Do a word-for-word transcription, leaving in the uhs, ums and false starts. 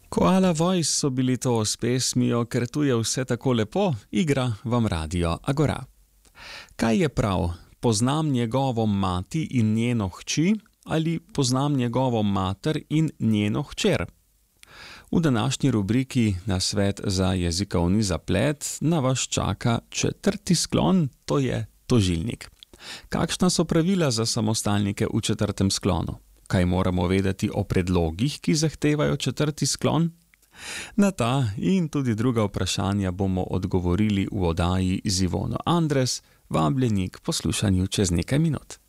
Koala Voice so bili to s pesmijo Ker tu je vse tako lepo, igra vam Radio Agora. Kaj je prav, poznam njegovo mati in njeno hči ali poznam njegovo mater in njeno hčer? V današnji rubriki Nasvet za jezikovni zaplet na vas čaka četrti sklon, to je tožilnik. Kakšna so pravila za samostalnike v četrtem sklonu? Kaj moramo vedeti o predlogih, ki zahtevajo četrti sklon? Na ta in tudi druga vprašanja bomo odgovorili v oddaji z Ivono Andres, vabljeni k poslušanju čez nekaj minut.